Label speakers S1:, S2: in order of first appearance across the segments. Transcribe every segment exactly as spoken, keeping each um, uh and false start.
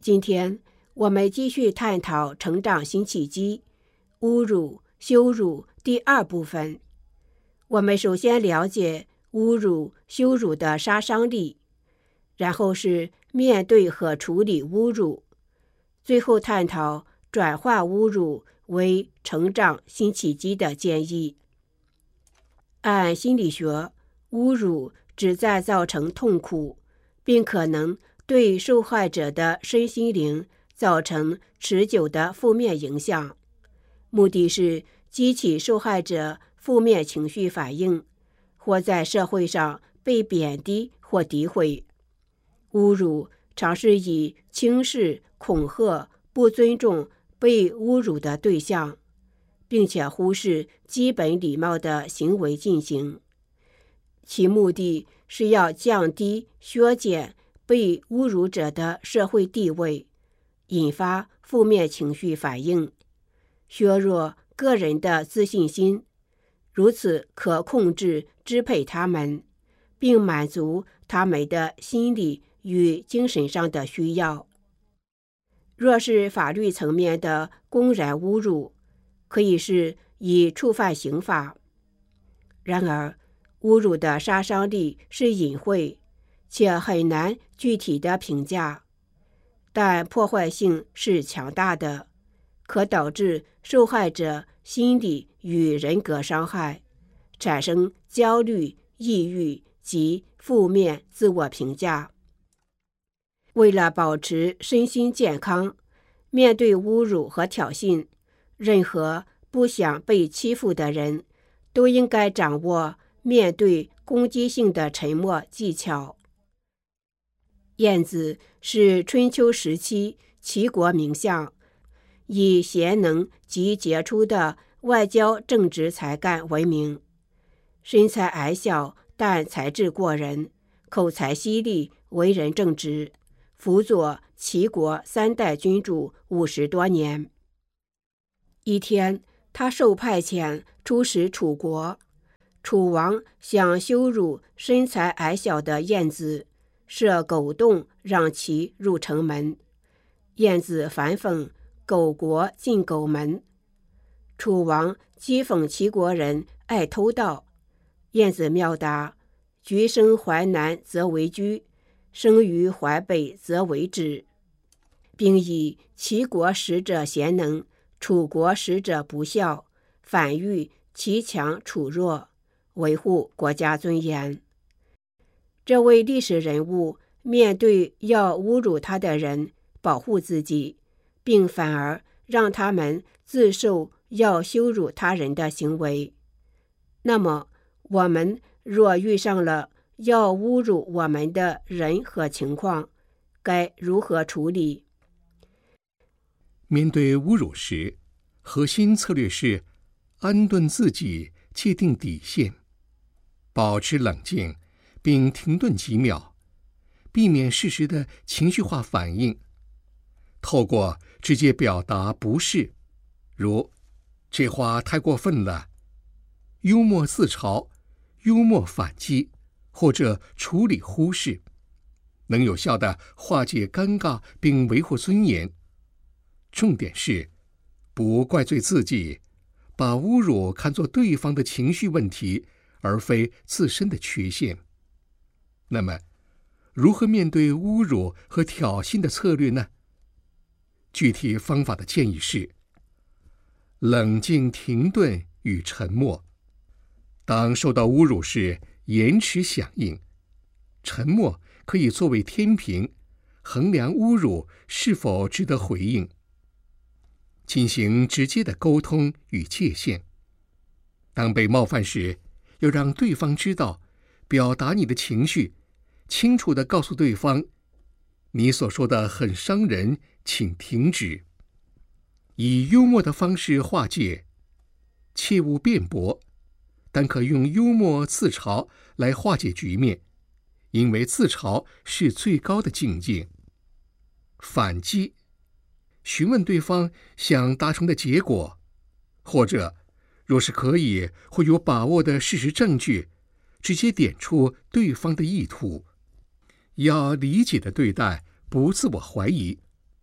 S1: 今天我们继续探讨成长新契机，侮辱、羞辱第二部分。我们首先了解侮辱、羞辱的杀伤力，然后是面对和处理侮辱，最后探讨转化侮辱为成长新契机的建议。按心理学，侮辱旨在造成痛苦，并可能对受害者的身心灵造成持久的负面影响，目的是激起受害者负面情绪反应，或在社会上被贬低或诋毁。侮辱常是以轻视、恐吓、不尊重被侮辱的对象，并且忽视基本礼貌的行为进行，其目的是要降低、削减被侮辱者的社会地位，引发负面情绪反应，削弱个人的自信心，如此可控制、支配他们，并满足他们的心理与精神上的需要。若是法律层面的公然侮辱，可以是已触犯刑法。然而，侮辱的杀伤力是隐晦，且很难具体的评价，但破坏性是强大的，可导致受害者心理与人格伤害，产生焦虑、抑郁及负面自我评价。为了保持身心健康，面对侮辱和挑衅，任何不想被欺负的人都应该掌握面对攻击性的沉默技巧。晏子是春秋时期齐国名相，以贤能及杰出的外交政治才干闻名，身材矮小但才智过人，口才犀利，为人正直，辅佐齐国三代君主五十多年。一天，他受派遣出使楚国，楚王想羞辱身材矮小的晏子，设狗洞让其入城门。晏子反讽狗国进狗门。楚王讥讽齐国人爱偷盗。晏子妙答：橘生淮南则为居，生于淮北则为止，并以齐国使者贤能，楚国使者不孝，反喻齐强楚弱，维护国家尊严。这位历史人物面对要侮辱他的人，保护自己，并反而让他们自受要羞辱他人的行为。那么，我们若遇上了要侮辱我们的人和情况，该如何处理？
S2: 面对侮辱时，核心策略是安顿自己，界定底线，保持冷静，并停顿几秒，避免适时的情绪化反应。透过直接表达不适，如这话太过分了，幽默自嘲、幽默反击，或者处理忽视，能有效地化解尴尬并维护尊严。重点是不怪罪自己，把侮辱看作对方的情绪问题，而非自身的缺陷。那么，如何面对侮辱和挑衅的策略呢？具体方法的建议是：冷静、停顿与沉默。当受到侮辱时，延迟响应。沉默可以作为天平，衡量侮辱是否值得回应。进行直接的沟通与界限。当被冒犯时，要让对方知道，表达你的情绪，清楚地告诉对方，你所说的很伤人，请停止。以幽默的方式化解，切勿辩驳，但可用幽默自嘲来化解局面，因为自嘲是最高的境界。反击，询问对方想达成的结果，或者若是可以或有把握的事实证据，直接点出对方的意图。要理解的对待，不自我怀疑，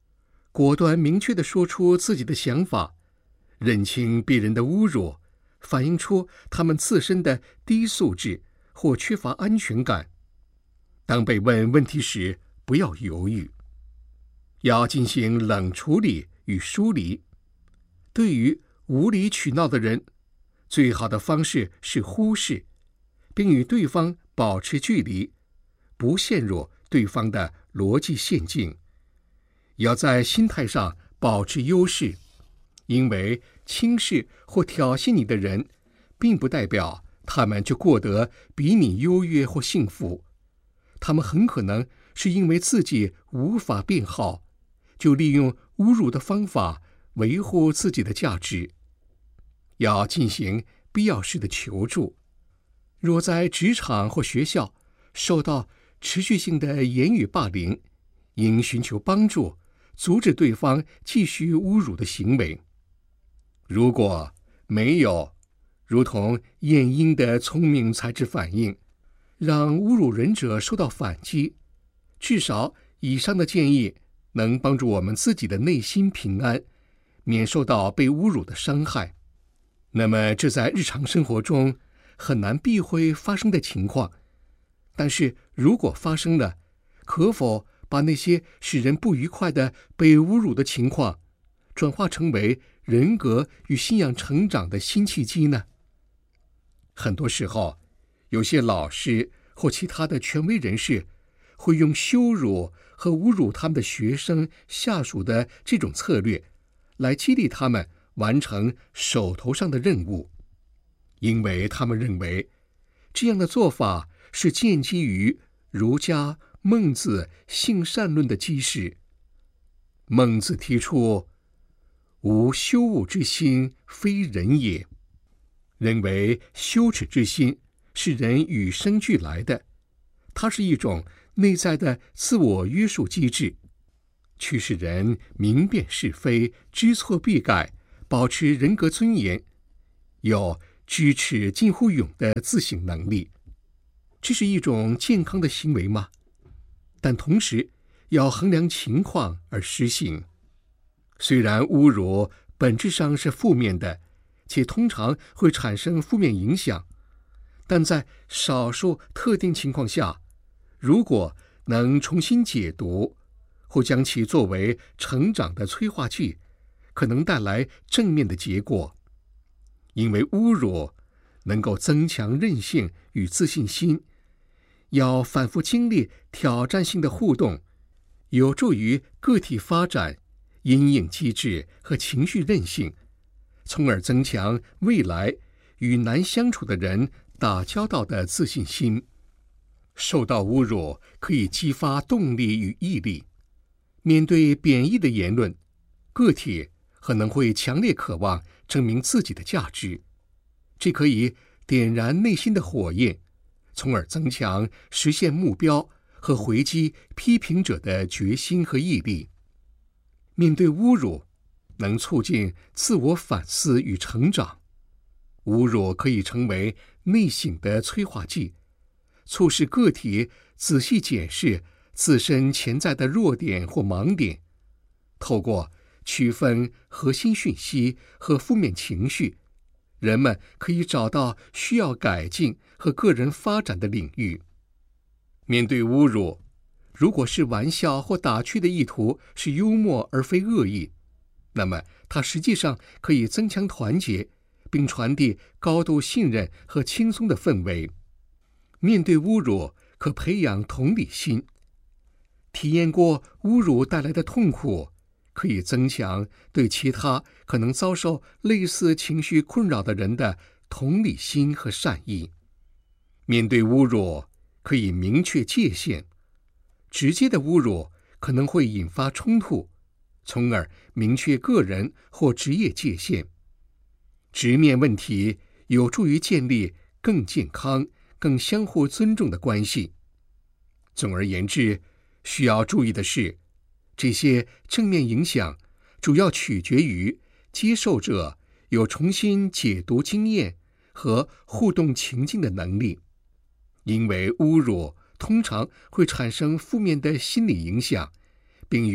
S2: 果断明确地说出自己的想法，认清别人的侮辱，反映出他们自身的低素质或缺乏安全感。当被问问题时，不要犹豫，要进行冷处理与疏离。对于无理取闹的人，最好的方式是忽视，并与对方保持距离，不陷入对方的逻辑陷阱。要在心态上保持优势，因为轻视或挑衅你的人，并不代表他们就过得比你优越或幸福。他们很可能是因为自己无法辩好，就利用侮辱的方法维护自己的价值。要进行必要时的求助。若在职场或学校受到持续性的言语霸凌，应寻求帮助，阻止对方继续侮辱的行为。如果没有如同晏婴的聪明才智反应，让侮辱人者受到反击，至少以上的建议能帮助我们自己的内心平安，免受到被侮辱的伤害。那么这在日常生活中很难避讳发生的情况，但是如果发生了，可否把那些使人不愉快的被侮辱的情况转化成为人格与信仰成长的新契机呢？很多时候，有些老师或其他的权威人士会用羞辱和侮辱他们的学生下属的这种策略来激励他们完成手头上的任务，因为他们认为这样的做法是建基于儒家孟子性善论的基石。孟子提出无羞恶之心，非人也，认为羞耻之心是人与生俱来的，它是一种内在的自我约束机制，驱使人明辨是非，知错必改，保持人格尊严，有知耻近乎勇的自省能力。这是一种健康的行为吗？但同时要衡量情况而施行。虽然侮辱本质上是负面的，且通常会产生负面影响，但在少数特定情况下，如果能重新解读，或将其作为成长的催化剂，可能带来正面的结果。因为侮辱能够增强韧性与自信心，要反复经历挑战性的互动，有助于个体发展因应机制和情绪韧性，从而增强未来与难相处的人打交道的自信心。受到侮辱可以激发动力与毅力。面对贬义的言论，个体可能会强烈渴望证明自己的价值，这可以点燃内心的火焰，从而增强实现目标和回击批评者的决心和毅力。面对侮辱，能促进自我反思与成长。侮辱可以成为内省的催化剂，促使个体仔细检视自身潜在的弱点或盲点，透过区分核心讯息和负面情绪，人们可以找到需要改进和个人发展的领域。面对侮辱，如果是玩笑或打趣的意图是幽默而非恶意，那么它实际上可以增强团结，并传递高度信任和轻松的氛围。面对侮辱，可培养同理心。体验过侮辱带来的痛苦，可以增强对其他可能遭受类似情绪困扰的人的同理心和善意。面对侮辱，可以明确界限。直接的侮辱可能会引发冲突，从而明确个人或职业界限。直面问题有助于建立更健康、更相互尊重的关系。总而言之，需要注意的是，这些正面影响主要取决于接受者有重新解读经验和互动情境的能力。因为侮辱通常会产生负面的心理影响，并与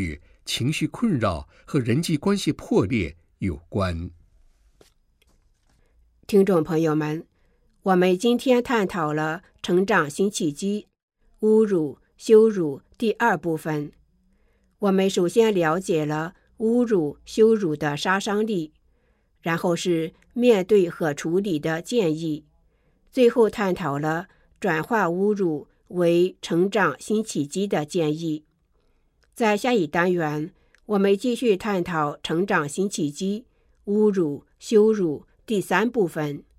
S2: 情绪困扰和人际关系破裂有关。
S1: 听众朋友们，我们今天探讨了成长新契机侮辱、羞辱第二部分。我们首先了解了侮辱、羞辱的杀伤力，然后是面对和处理的建议，最后探讨了转化侮辱为成长新契机的建议。在下一单元，我们继续探讨成长新契机侮辱、羞辱第三部分。